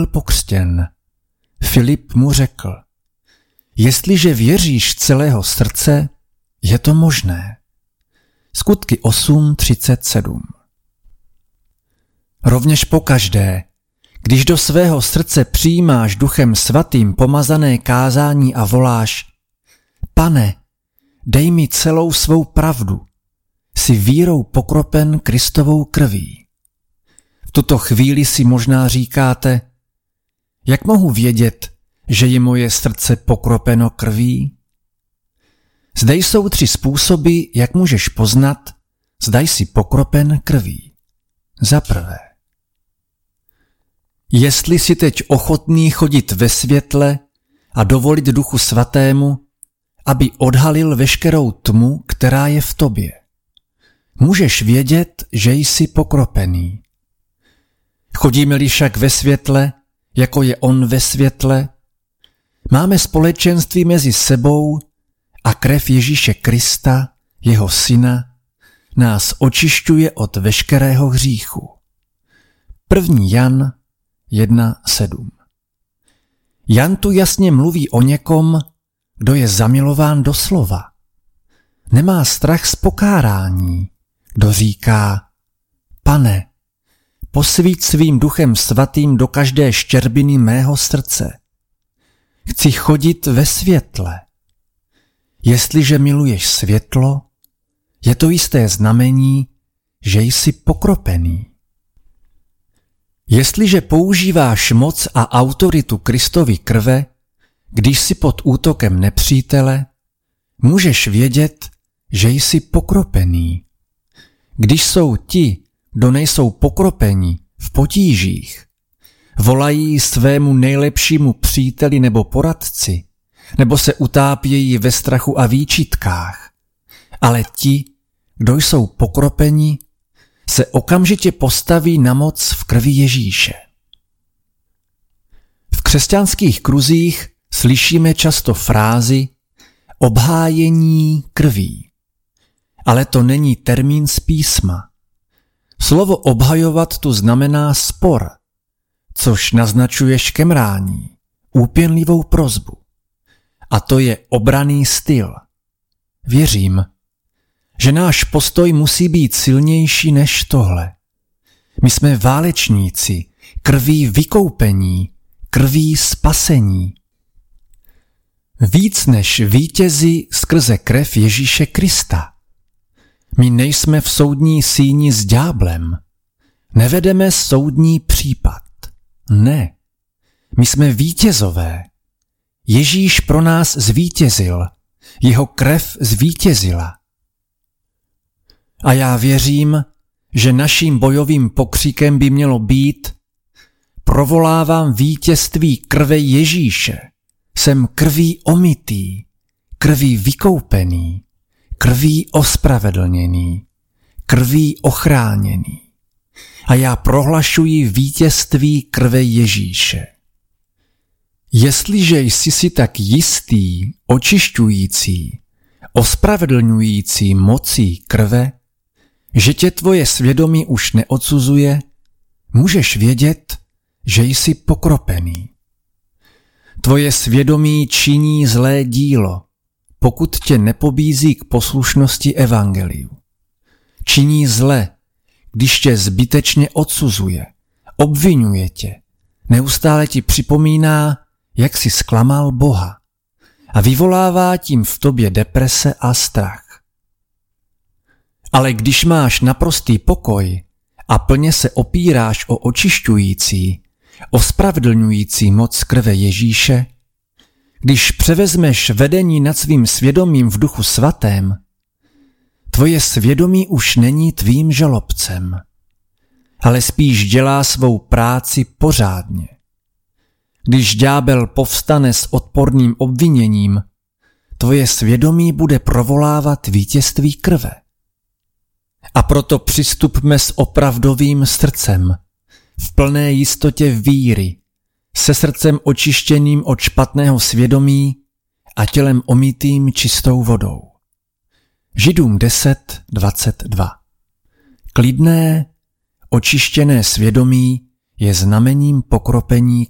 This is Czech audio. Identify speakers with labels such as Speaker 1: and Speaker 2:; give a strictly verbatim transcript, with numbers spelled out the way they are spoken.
Speaker 1: byl pokřtěn. Filip mu řekl: Jestliže věříš celého srdce, je to možné. Skutky osm třicet sedm. Rovněž pokaždé, když do svého srdce přijímáš Duchem Svatým pomazané kázání a voláš: Pane, dej mi celou svou pravdu, si vírou pokropen Kristovou krví. V tuto chvíli si možná říkáte: Jak mohu vědět, že je moje srdce pokropeno krví? Zde jsou tři způsoby, jak můžeš poznat, zda jsi pokropen krví. Za prvé, jestli jsi teď ochotný chodit ve světle a dovolit Duchu Svatému, aby odhalil veškerou tmu, která je v tobě, můžeš vědět, že jsi pokropený. Chodíme-li však ve světle, jako je on ve světle, máme společenství mezi sebou a krev Ježíše Krista, jeho syna, nás očišťuje od veškerého hříchu. první Jan jedna sedm. Jan tu jasně mluví o někom, kdo je zamilován do slova. Nemá strach z pokárání, kdo říká: Pane, posvíť svým Duchem Svatým do každé štěrbiny mého srdce. Chci chodit ve světle. Jestliže miluješ světlo, je to jisté znamení, že jsi pokropený. Jestliže používáš moc a autoritu Kristovy krve, když jsi pod útokem nepřítele, můžeš vědět, že jsi pokropený. Když jsou ti, kdo nejsou pokropeni, v potížích, volají svému nejlepšímu příteli nebo poradci, nebo se utápějí ve strachu a výčitkách. Ale ti, kdo jsou pokropeni, se okamžitě postaví na moc v krvi Ježíše. V křesťanských kruzích slyšíme často frázi obhájení krví. Ale to není termín z písma. Slovo obhajovat tu znamená spor, což naznačuje škemrání, úpěnlivou prosbu. A to je obranný styl. Věřím, že náš postoj musí být silnější než tohle. My jsme válečníci, krví vykoupení, krví spasení. Víc než vítězi skrze krev Ježíše Krista. My nejsme v soudní síni s ďáblem. Nevedeme soudní případ. Ne. My jsme vítězové. Ježíš pro nás zvítězil. Jeho krev zvítězila. A já věřím, že naším bojovým pokřikem by mělo být: provolávám vítězství krve Ježíše. Jsem krví omytý, krví vykoupený, krví ospravedlněný, krví ochráněný. A já prohlašuji vítězství krve Ježíše. Jestliže jsi si tak jistý, očišťující, ospravedlňující mocí krve, že tě tvoje svědomí už neodsuzuje, můžeš vědět, že jsi pokropený. Tvoje svědomí činí zlé dílo, pokud tě nepobízí k poslušnosti evangeliu. Činí zle, když tě zbytečně odsuzuje, obvinuje tě, neustále ti připomíná, jak jsi zklamal Boha a vyvolává tím v tobě deprese a strach. Ale když máš naprostý pokoj a plně se opíráš o očišťující, ospravedlňující moc krve Ježíše, když převezmeš vedení nad svým svědomím v Duchu Svatém, tvoje svědomí už není tvým žalobcem, ale spíš dělá svou práci pořádně. Když ďábel povstane s odporným obviněním, tvoje svědomí bude provolávat vítězství krve. A proto přistupme s opravdovým srdcem, v plné jistotě víry, se srdcem očištěným od špatného svědomí a tělem omytým čistou vodou. Židům deset dvacet dva. Klidné, očištěné svědomí je znamením pokropení